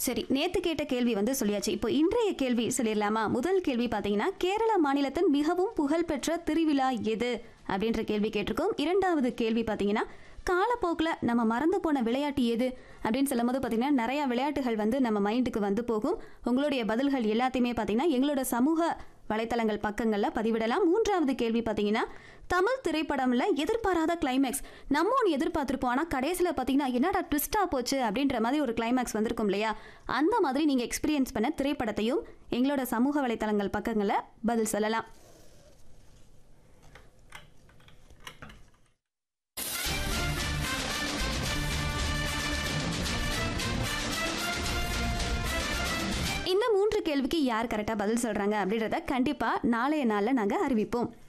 சரி, நேத்து கேட்ட கேள்வி வந்து சொல்லியாச்சு. இப்போ இன்றைய கேள்வி சொல்லிடலாமா? முதல் கேள்வி பார்த்தீங்கன்னா, கேரள மாநிலத்தின் மிகவும் புகழ்பெற்ற திருவிழா எது? அப்படின்ற கேள்வி கேட்டிருக்கோம். இரண்டாவது கேள்வி பார்த்தீங்கன்னா, காலப்போக்கில் நம்ம மறந்து போன விளையாட்டு எது? அப்படின்னு சொல்லும்போது பார்த்தீங்கன்னா, நிறையா விளையாட்டுகள் வந்து நம்ம மைண்டுக்கு வந்து போகும். உங்களுடைய பதில்கள் எல்லாத்தையுமே பார்த்தீங்கன்னா, எங்களோட சமூக வலைத்தளங்கள் பக்கங்களில் பதிவிடலாம். மூன்றாவது கேள்வி பார்த்தீங்கன்னா, தமிழ் திரைப்படம்ல எதிர்பாராத கிளைமேக்ஸ் நம்ம ஒன்று எதிர்பார்த்துருப்போம், ஆனால் கடைசியில் பார்த்தீங்கன்னா என்னடா ட்விஸ்டாக போச்சு அப்படின்ற மாதிரி ஒரு கிளைமேக்ஸ் வந்திருக்கும் இல்லையா? அந்த மாதிரி நீங்கள் எக்ஸ்பீரியன்ஸ் பண்ண திரைப்படத்தையும் எங்களோட சமூக வலைத்தளங்கள் பக்கங்களில் பதில் சொல்லலாம். இந்த 3 கேள்விக்கு யார் கரெக்டாக பதில் சொல்கிறாங்க அப்படின்றத கண்டிப்பாக நாளைய நாளில் நாங்கள் அறிவிப்போம்.